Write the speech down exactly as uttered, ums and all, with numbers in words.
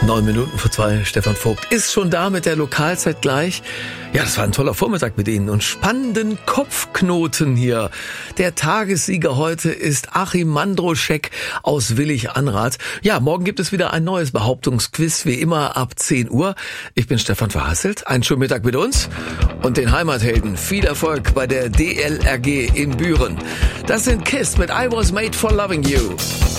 Neun Minuten vor zwei, Stefan Vogt ist schon da mit der Lokalzeit gleich. Ja, das war ein toller Vormittag mit Ihnen und spannenden Kopfknoten hier. Der Tagessieger heute ist Achim Mandroschek aus Willig-Anrath. Ja, morgen gibt es wieder ein neues Behauptungsquiz, wie immer ab zehn Uhr. Ich bin Stefan Verhasselt. Einen schönen Mittag mit uns und den Heimathelden. Viel Erfolg bei der D L R G in Büren. Das sind KISS mit I Was Made for Loving You.